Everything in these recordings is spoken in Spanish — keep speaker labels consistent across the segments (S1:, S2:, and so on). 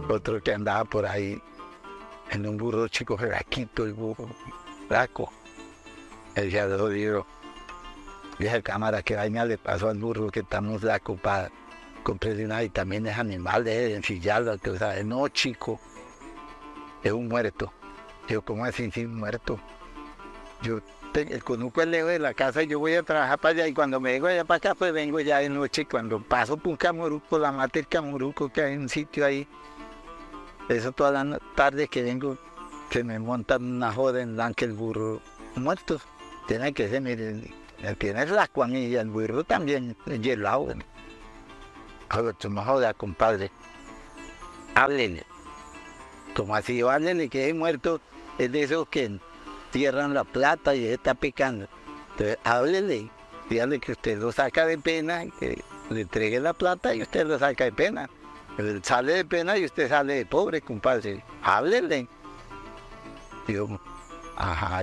S1: Otro que andaba por ahí en un burro chico flaquito, el burro flaco. Él se había jodido. Vieja cámara, que vaina le pasó al burro que está muy flaco para comprarle unas vitaminas animales, ensillarlo, que sabe. No, chico, es un muerto. Digo, ¿cómo así, sin muerto? Yo conozco el lejos de la casa y yo voy a trabajar para allá, y cuando me vengo allá para acá, pues vengo ya de noche. Cuando paso por un camoruco, la mata del camoruco, que hay un sitio ahí, eso todas las tardes que vengo, que me montan una joda en la que el burro muerto. Tiene que ser, miren, tiene flaco a mí y el burro también, helado. No joda, compadre. Háblele. Como así, háblele que es muerto, es de esos que cierran la plata y está picando. Entonces, háblele, dígale que usted lo saca de pena, que le entregue la plata y usted lo saca de pena. Él sale de pena y usted sale de pobre, compadre. Háblele. Digo, ajá,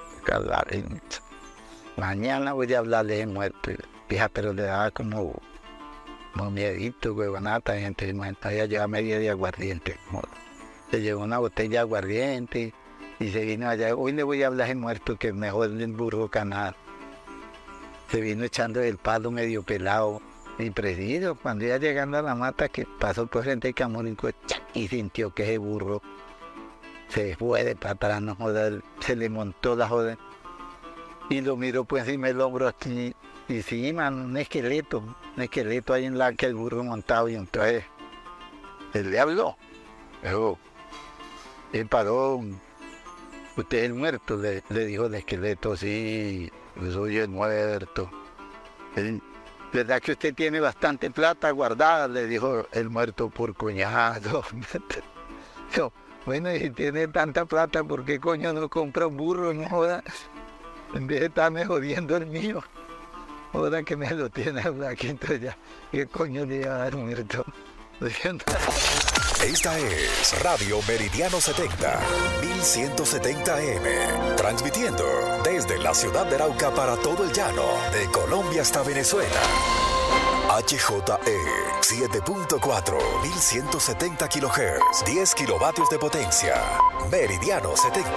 S1: mañana voy a hablarle de muerto. Fija, pero le daba como miedito, huevonata, gente. Ella lleva media de aguardiente. Se llevó una botella de aguardiente y se vino allá. Hoy le voy a hablar de muerto, que mejor el burro canal. Se vino echando el palo medio pelado. Y preciso, cuando iba llegando a la mata, que pasó por frente del Camorinco, y sintió que ese burro se fue de para atrás, no joder, se le montó la joda. Y lo miró pues encima del hombro aquí, y sí, man, un esqueleto ahí en la que el burro montado, y entonces él le habló. Pero él paró, usted es el muerto, le dijo el esqueleto, sí, yo soy el muerto. ¿Verdad que usted tiene bastante plata guardada? Le dijo el muerto por coñazo. Bueno, y si tiene tanta plata, ¿por qué coño no compra un burro? No joda. En vez de estarme jodiendo el mío. Joda que me lo tiene flaquito ya. ¿Qué coño le iba a dar muerto?
S2: Esta es Radio Meridiano 70, 1170 AM, transmitiendo desde la ciudad de Arauca para todo el llano, de Colombia hasta Venezuela. HJE 7.4, 1170 kHz, 10 kilovatios de potencia. Meridiano 70.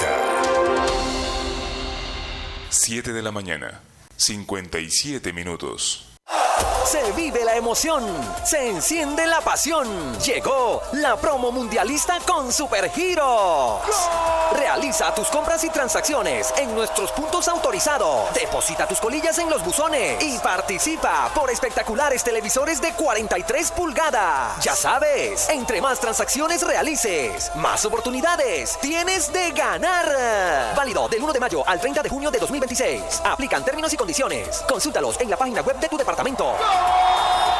S3: 7 de la mañana, 57 minutos.
S4: Se vive la emoción, se enciende la pasión. Llegó la promo mundialista con Supergiro. Realiza tus compras y transacciones en nuestros puntos autorizados. Deposita tus colillas en los buzones y participa por espectaculares televisores de 43 pulgadas. Ya sabes, entre más transacciones realices, más oportunidades tienes de ganar. Válido del 1 de mayo al 30 de junio de 2026. Aplican términos y condiciones. Consúltalos en la página web de tu departamento.